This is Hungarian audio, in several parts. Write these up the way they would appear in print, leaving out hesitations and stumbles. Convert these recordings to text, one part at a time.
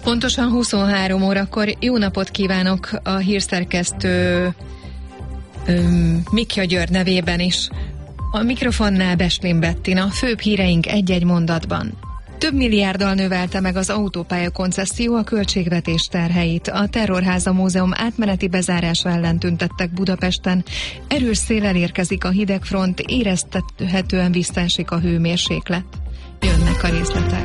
Pontosan 23 órakor jó napot kívánok a hírszerkesztő Mikja György nevében is. A mikrofonnál Beslin Bettina, főbb híreink egy-egy mondatban. Több milliárddal növelte meg az autópálya koncesszió a költségvetés terheit. A Terrorháza Múzeum átmeneti bezárása ellen tüntettek Budapesten. Erős széllel érkezik a hidegfront, éreztethetően visszaesik a hőmérséklet. Jönnek a részletek.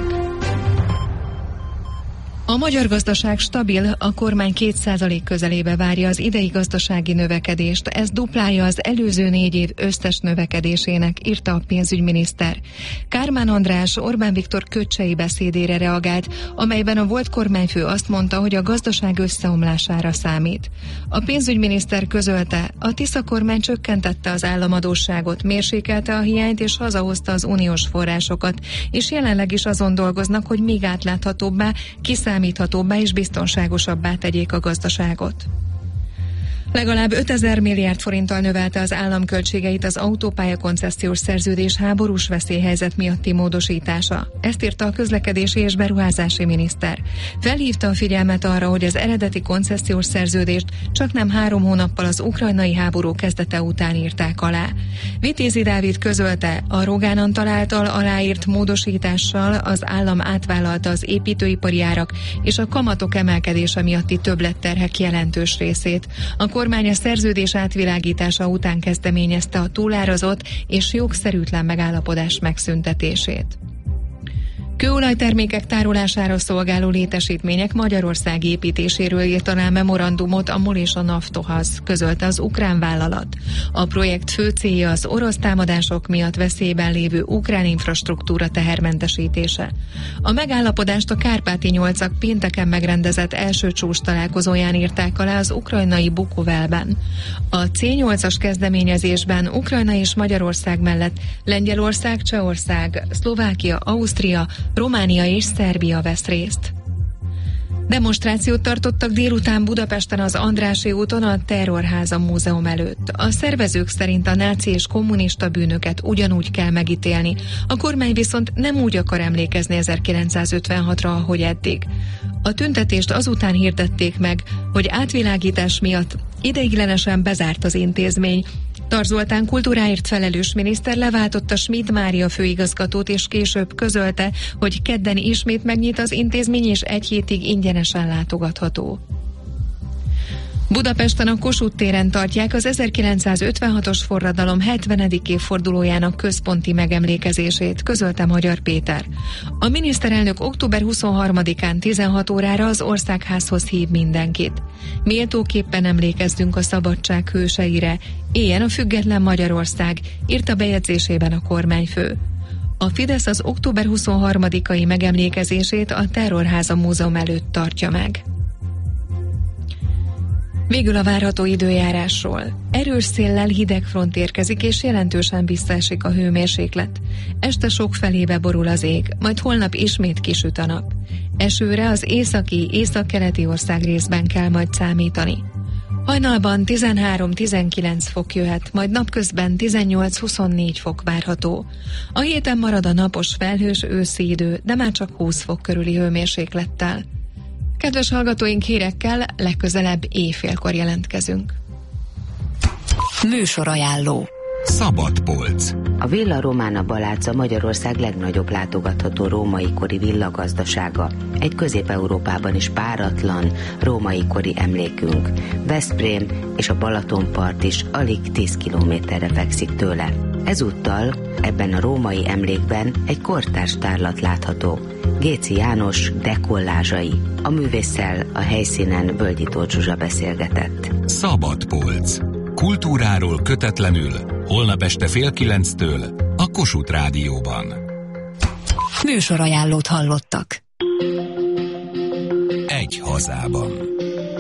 A magyar gazdaság stabil, a kormány 2% közelébe várja az idei gazdasági növekedést. Ez duplája az előző 4 év összes növekedésének, írta a pénzügyminiszter. Kármán András Orbán Viktor köcsei beszédére reagált, amelyben a volt kormányfő azt mondta, hogy a gazdaság összeomlására számít. A pénzügyminiszter közölte, a Tisza kormány csökkentette az államadósságot, mérsékelte a hiányt és hazahozta az uniós forrásokat, és jelenleg is azon dolgoznak, hogy még átláthatóbbá, kiszámíthatóbbá és biztonságosabbá tegyék a gazdaságot. Legalább 5000 milliárd forinttal növelte az állam költségeit az autópálya koncesziós szerződés háborús veszélyhelyzet miatti módosítása. Ezt írta a közlekedési és beruházási miniszter. Felhívta a figyelmet arra, hogy az eredeti koncesziós szerződést csaknem 3 hónappal az ukrajnai háború kezdete után írták alá. Vitézi Dávid közölte, a Rogán Antal által aláírt módosítással az állam átvállalta az építőipari árak és a kamatok emelkedése miatti többletterhek jelentős részét. A kormány a szerződés átvilágítása után kezdeményezte a túlárazott és jogszerűtlen megállapodás megszüntetését. Kőolajtermékek tárolására szolgáló létesítmények Magyarország építéséről írt alá memorandumot a MOL és a Naftohaz, közölte az ukrán vállalat. A projekt fő célja az orosz támadások miatt veszélyben lévő ukrán infrastruktúra tehermentesítése. A megállapodást a Kárpáti nyolcak pénteken megrendezett első csúcs találkozóján írták alá az ukrajnai Bukovelben. A C8-as kezdeményezésben Ukrajna és Magyarország mellett Lengyelország, Csehország, Szlovákia, Ausztria, Románia és Szerbia vesz részt. Demonstrációt tartottak délután Budapesten az Andrássy úton a Terrorháza Múzeum előtt. A szervezők szerint a náci és kommunista bűnöket ugyanúgy kell megítélni. A kormány viszont nem úgy akar emlékezni 1956-ra, ahogy eddig. A tüntetést azután hirdették meg, hogy átvilágítás miatt ideiglenesen bezárt az intézmény. Tar Zoltán kultúráért felelős miniszter leváltotta Schmidt Mária főigazgatót, és később közölte, hogy kedden ismét megnyit az intézmény, és 1 hétig ingyenesen látogatható. Budapesten a Kossuth téren tartják az 1956-os forradalom 70. évfordulójának központi megemlékezését, közölte Magyar Péter. A miniszterelnök október 23-án 16 órára az Országházhoz hív mindenkit. Méltóképpen emlékezzünk a szabadság hőseire, éljen a független Magyarország, írta bejegyzésében a kormányfő. A Fidesz az október 23-ai megemlékezését a Terrorháza Múzeum előtt tartja meg. Végül a várható időjárásról. Erős széllel hideg front érkezik, és jelentősen visszaesik a hőmérséklet. Este sok felébe borul az ég, majd holnap ismét kisüt a nap. Esőre az északi, északkeleti országrészben kell majd számítani. Hajnalban 13-19 fok jöhet, majd napközben 18-24 fok várható. A héten marad a napos, felhős őszi idő, de már csak 20 fok körüli hőmérséklettel. Kedves hallgatóink, hírekkel legközelebb éjfélkor jelentkezünk. Műsorajánló. Szabadpolc. A Villa Romana Balázsa Magyarország legnagyobb látogatható római kori villagazdasága. Egy Közép-Európában is páratlan római kori emlékünk. Veszprém és a Balatonpart is alig 10 kilométerre fekszik tőle. Ezúttal ebben a római emlékben egy kortárs tárlat látható. Géci János dekollázsai. A művésszel a helyszínen Völgyi Tóth Zsuzsa beszélgetett. Szabadpolc. Kultúráról kötetlenül, holnap este 8:30 a Kossuth Rádióban. Műsorajánlót hallottak. Egy hazában.